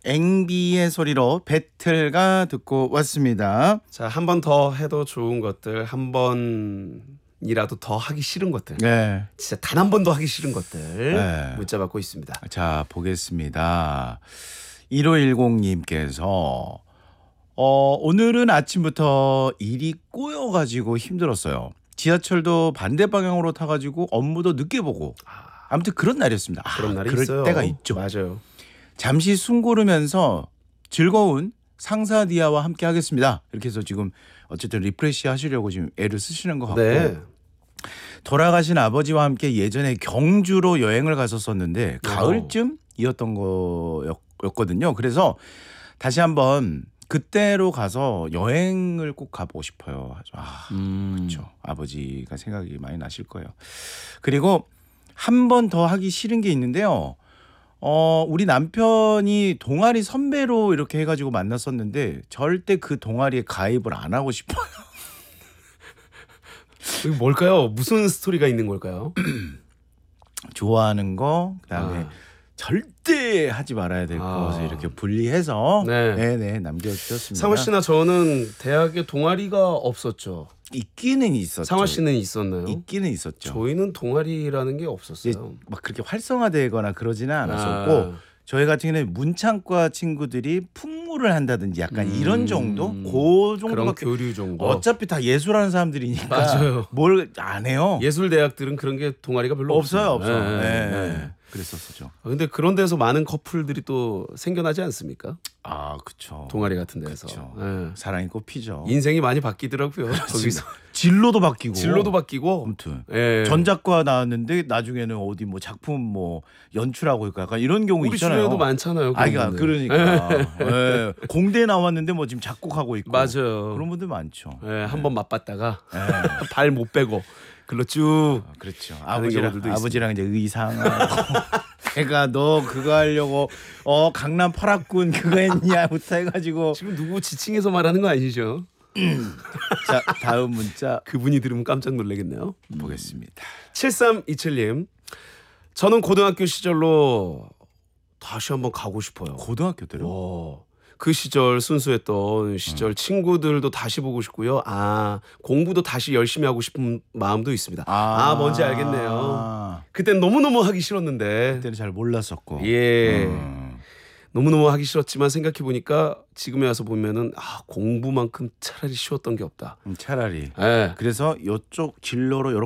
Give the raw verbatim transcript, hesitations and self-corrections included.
앵비의 소리로 배틀가 듣고 왔습니다. 자, 한 번 더 해도 좋은 것들, 한 번이라도 더 하기 싫은 것들, 네. 진짜 단 한 번도 하기 싫은 것들 네. 문자 받고 있습니다. 자, 보겠습니다. 일오일공님께서 어, 오늘은 아침부터 일이 꼬여가지고 힘들었어요. 지하철도 반대 방향으로 타가지고 업무도 늦게 보고 아무튼 그런 날이었습니다. 아, 그런 날이 그럴 있어요. 때가 있죠. 맞아요. 잠시 숨 고르면서 즐거운 상사 디아와 함께 하겠습니다. 이렇게 해서 지금 어쨌든 리프레시 하시려고 지금 애를 쓰시는 것 같고 네. 돌아가신 아버지와 함께 예전에 경주로 여행을 갔었었는데 가을쯤이었던 거였거든요. 그래서 다시 한번 그때로 가서 여행을 꼭 가보고 싶어요. 아, 음. 그렇죠. 아버지가 생각이 많이 나실 거예요. 그리고 한 번 더 하기 싫은 게 있는데요. 어, 우리 남편이 동아리 선배로 이렇게 해가지고 만났었는데 절대 그 동아리에 가입을 안 하고 싶어요. 이게 뭘까요? 무슨 스토리가 있는 걸까요? 좋아하는 거, 그다음에 아. 절대 하지 말아야 될 아. 것을 이렇게 분리해서 네. 네네 남겨주셨습니다. 상화 씨나 저는 대학에 동아리가 없었죠. 있기는 있었죠. 상화 씨는 있었나요? 있기는 있었죠. 저희는 동아리라는 게 이제 없었어요. 막 그렇게 활성화되거나 그러지는 않았었고 아. 저희 같은 경우는 문창과 친구들이 풍물을 한다든지 약간 음. 이런 정도, 그 그런 정도밖에 교류 정도. 어차피 다 예술하는 사람들이니까 맞아요. 뭘 안 해요. 예술 대학들은 그런 게 동아리가 별로 없어요, 없어요. 없어. 네, 네, 네. 그랬었죠. 아, 근데 그런 데서 많은 커플들이 또 생겨나지 않습니까? 아, 그렇죠. 동아리 같은 데서. 그쵸. 네. 사랑이 꽃피죠. 인생이 많이 바뀌더라고요. 거기서 진로도 바뀌고. 진로도 바뀌고. 아무튼 예. 전작가 나왔는데 나중에는 어디 뭐 작품 뭐 연출하고 있고 약간 이런 경우 우리 있잖아요. 주변에도 많잖아요. 아, 그런 분들. 그러니까 예. 공대 나왔는데 뭐 지금 작곡하고 있고 맞아요. 그런 분들 많죠. 예, 한번 맛봤다가 예. 발 못 빼고 글로 쭉. 아, 그렇죠. 하는 아버지랑 경우들도 아버지랑 이제 의상하고 내가 너 그거 하려고 어 강남 팔학군 그거 했냐부터 해가지고 지금 누구 지칭해서 말하는 거 아니죠? 자 다음 문자 그분이 들으면 깜짝 놀라겠네요. 보겠습니다. 칠삼이칠님, 저는 고등학교 시절로 다시 한번 가고 싶어요. 고등학교 때요? 오, 그 시절 순수했던 시절 친구들도 다시 보고 싶고요. 아, 공부도 다시 열심히 하고 싶은 마음도 있습니다. 아, 뭔지 알겠네요. 그땐 너무너무 하기 싫었는데. 그때는 잘 몰랐었고. 예. 음. 너무너무 하기 싫었지만 생각해보니까 지금에 와서 보면은 아, 공부만큼 차라리 쉬웠던 게 없다. 음, 차라리. 예. 그래서 이쪽 진로로